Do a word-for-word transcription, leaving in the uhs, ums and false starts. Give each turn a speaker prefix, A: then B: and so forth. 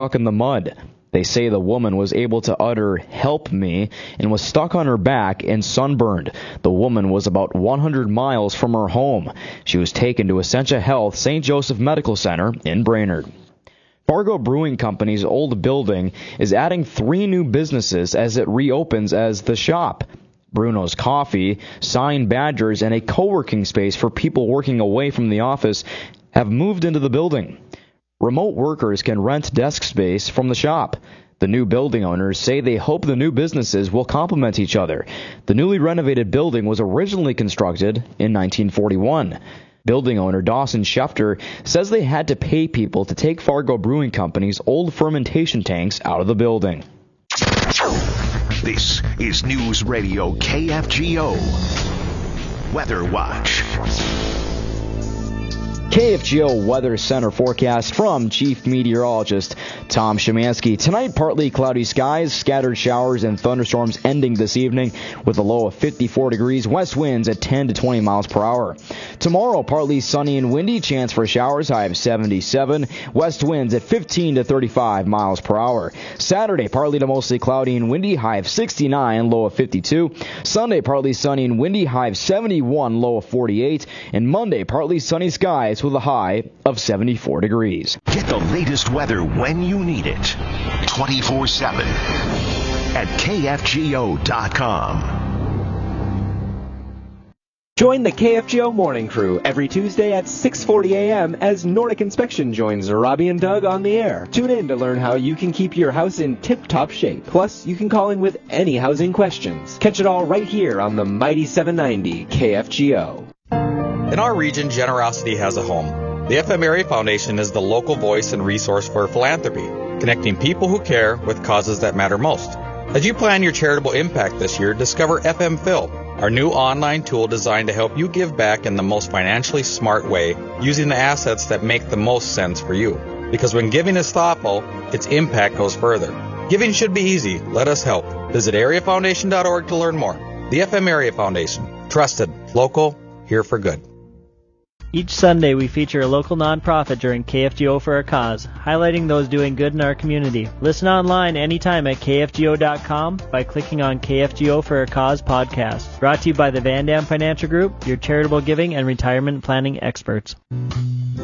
A: stuck in the mud. They say the woman was able to utter, "Help me," and was stuck on her back and sunburned. The woman was about one hundred miles from her home. She was taken to Essentia Health Saint Joseph Medical Center in Brainerd. Fargo Brewing Company's old building is adding three new businesses as it reopens as The Shop. Bruno's Coffee, Sign Badgers, and a co-working space for people working away from the office have moved into the building. Remote workers can rent desk space from The Shop. The new building owners say they hope the new businesses will complement each other. The newly renovated building was originally constructed in nineteen forty-one. Building owner Dawson Schefter says they had to pay people to take Fargo Brewing Company's old fermentation tanks out of the building.
B: This is News Radio K F G O Weather Watch.
A: K F G O Weather Center forecast from Chief Meteorologist Tom Szymanski. Tonight, partly cloudy skies, scattered showers and thunderstorms ending this evening with a low of fifty-four degrees, west winds at ten to twenty miles per hour. Tomorrow, partly sunny and windy, chance for showers, high of seventy-seven, west winds at fifteen to thirty-five miles per hour. Saturday, partly to mostly cloudy and windy, high of sixty-nine, low of fifty-two. Sunday, partly sunny and windy, high of seventy-one, low of forty-eight. And Monday, partly sunny skies with a high of seventy-four degrees.
B: Get the latest weather when you need it, twenty-four seven at K F G O dot com.
C: Join the K F G O Morning Crew every Tuesday at six forty a.m. as Nordic Inspection joins Robbie and Doug on the air. Tune in to learn how you can keep your house in tip-top shape. Plus, you can call in with any housing questions. Catch it all right here on the Mighty seven ninety K F G O.
D: In our region, generosity has a home. The F M Area Foundation is the local voice and resource for philanthropy, connecting people who care with causes that matter most. As you plan your charitable impact this year, discover F M Phil, our new online tool designed to help you give back in the most financially smart way, using the assets that make the most sense for you. Because when giving is thoughtful, its impact goes further. Giving should be easy. Let us help. Visit area foundation dot org to learn more. The F M Area Foundation. Trusted, local, here for good.
E: Each Sunday, we feature a local nonprofit during K F G O for a Cause, highlighting those doing good in our community. Listen online anytime at K F G O dot com by clicking on K F G O for a Cause podcast. Brought to you by the Van Dam Financial Group, your charitable giving and retirement planning experts.